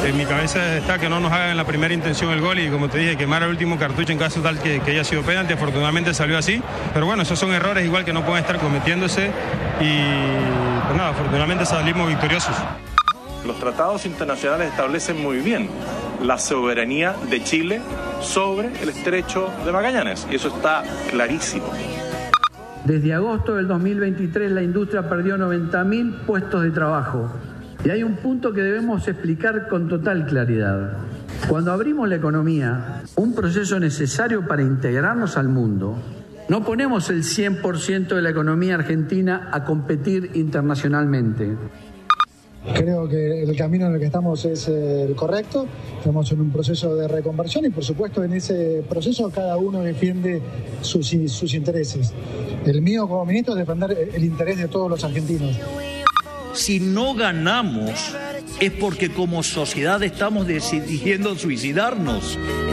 En mi cabeza está que no nos hagan en la primera intención el gol y, como te dije, quemar el último cartucho en caso tal que haya sido penalti. Afortunadamente salió así, pero bueno, esos son errores igual que no pueden estar cometiéndose y pues nada, afortunadamente salimos victoriosos. Los tratados internacionales establecen muy bien la soberanía de Chile sobre el estrecho de Magallanes, y eso está clarísimo. Desde agosto del 2023 la industria perdió 90.000 puestos de trabajo. Y hay un punto que debemos explicar con total claridad. Cuando abrimos la economía, un proceso necesario para integrarnos al mundo, no ponemos el 100% de la economía argentina a competir internacionalmente. Creo que el camino en el que estamos es el correcto. Estamos en un proceso de reconversión y, por supuesto, en ese proceso cada uno defiende sus intereses. El mío como ministro es defender el interés de todos los argentinos. Si no ganamos es porque como sociedad estamos decidiendo suicidarnos.